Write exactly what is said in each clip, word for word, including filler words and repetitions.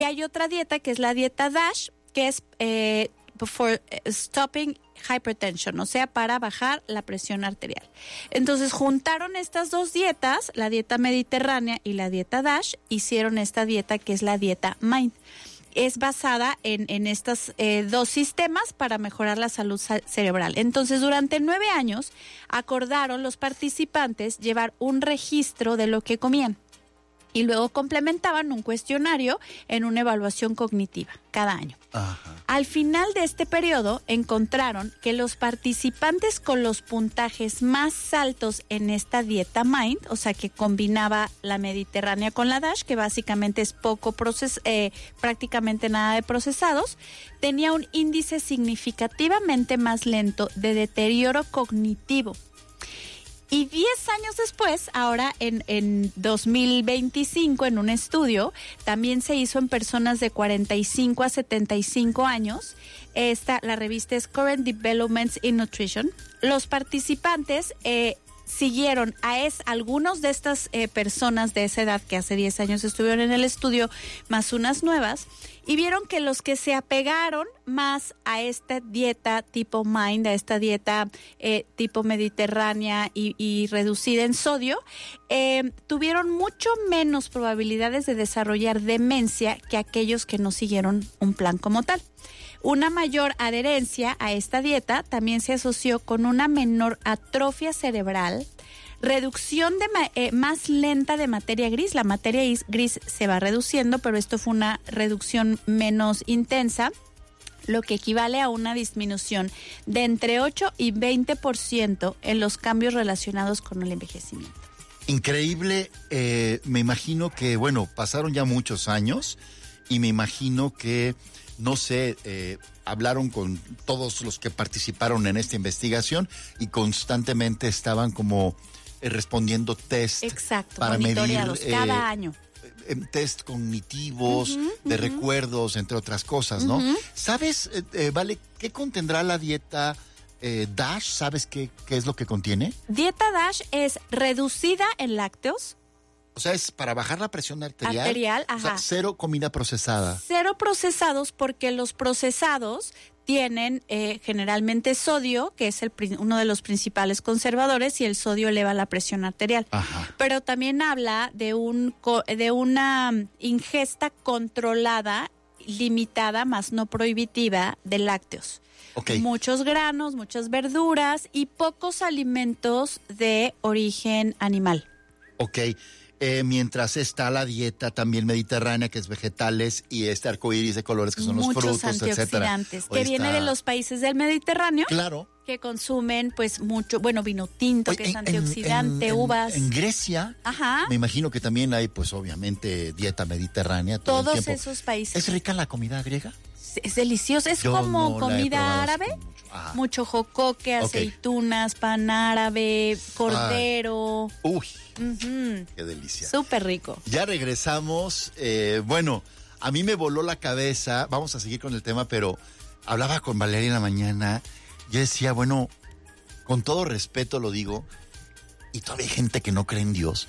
Y hay otra dieta que es la dieta DASH, que es eh, for stopping hypertension, o sea, para bajar la presión arterial. Entonces juntaron estas dos dietas, la dieta mediterránea y la dieta DASH, hicieron esta dieta que es la dieta MIND. Es basada en, en estos eh, dos sistemas para mejorar la salud cerebral. Entonces, durante nueve años, acordaron los participantes llevar un registro de lo que comían y luego complementaban un cuestionario en una evaluación cognitiva cada año. Ajá. Al final de este periodo, encontraron que los participantes con los puntajes más altos en esta dieta MIND, o sea, que combinaba la mediterránea con la DASH, que básicamente es poco proces eh, prácticamente nada de procesados, tenía un índice significativamente más lento de deterioro cognitivo. Y diez años después, ahora en, en dos mil veinticinco, en un estudio, también se hizo en personas de cuarenta y cinco a setenta y cinco años. Esta, la revista es Current Developments in Nutrition. Los participantes eh, siguieron a es, algunos de estas eh, personas de esa edad que hace diez años estuvieron en el estudio, más unas nuevas, y vieron que los que se apegaron más a esta dieta tipo MIND, a esta dieta eh, tipo mediterránea y, y reducida en sodio, eh, tuvieron mucho menos probabilidades de desarrollar demencia que aquellos que no siguieron un plan como tal. Una mayor adherencia a esta dieta también se asoció con una menor atrofia cerebral, reducción de ma- eh, más lenta de materia gris. La materia gris se va reduciendo, pero esto fue una reducción menos intensa, lo que equivale a una disminución de entre ocho y veinte por ciento en los cambios relacionados con el envejecimiento. Increíble, eh, me imagino que, bueno, pasaron ya muchos años y me imagino que, no sé, eh, hablaron con todos los que participaron en esta investigación y constantemente estaban como eh, respondiendo test. Exacto, para monitoreados medir, cada eh, año. Eh, test cognitivos, uh-huh, de uh-huh. recuerdos, entre otras cosas, ¿no? Uh-huh. ¿Sabes, eh, eh, Vale, qué contendrá la dieta eh, DASH? ¿Sabes qué, qué es lo que contiene? Dieta DASH es reducida en lácteos. O sea, es para bajar la presión arterial. Arterial, ajá. O sea, cero comida procesada. Cero procesados, porque los procesados tienen eh, generalmente sodio, que es el, uno de los principales conservadores, y el sodio eleva la presión arterial. Ajá. Pero también habla de, un, de una ingesta controlada, limitada, más no prohibitiva, de lácteos. Okay. Muchos granos, muchas verduras y pocos alimentos de origen animal. Ok. Eh, mientras está la dieta también mediterránea, que es vegetales, y este arcoíris de colores, que son Muchos los frutos, antioxidantes, etcétera. que viene está... de los países del Mediterráneo. Claro. Que consumen, pues, mucho, bueno, vino tinto, Oye, que es en, antioxidante, en, en, uvas. En Grecia, ajá, me imagino que también hay, pues, obviamente, dieta mediterránea todo todos el tiempo. esos países. ¿Es rica la comida griega? Es delicioso, es Yo como no comida árabe. Mucho. mucho jocoque, aceitunas, okay. pan árabe, cordero. Ay. Uy, uh-huh. Qué delicia. Súper rico. Ya regresamos. Eh, bueno, a mí me voló la cabeza. Vamos a seguir con el tema, pero hablaba con Valeria en la mañana. Yo decía, bueno, con todo respeto lo digo, y todavía hay gente que no cree en Dios,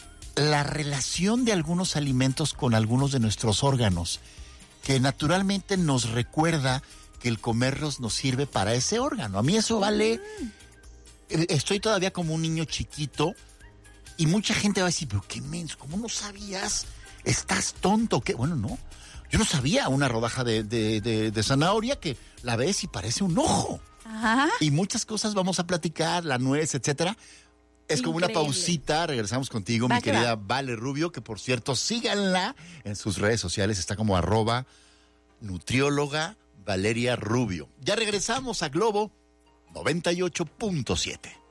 la relación de algunos alimentos con algunos de nuestros órganos, que naturalmente nos recuerda que el comerlos nos sirve para ese órgano. A mí eso vale... Estoy todavía como un niño chiquito y mucha gente va a decir, pero qué menso, ¿cómo no sabías? ¿Estás tonto? ¿Qué? Bueno, no. Yo no sabía una rodaja de, de, de, de zanahoria que la ves y parece un ojo. Ajá. Y muchas cosas vamos a platicar, la nuez, etcétera. Es Increíble. Como una pausita, regresamos contigo, va mi querida va. Vale Rubio, que por cierto, síganla en sus redes sociales, está como arroba nutrióloga Valeria Rubio. Ya regresamos a Globo noventa y ocho punto siete.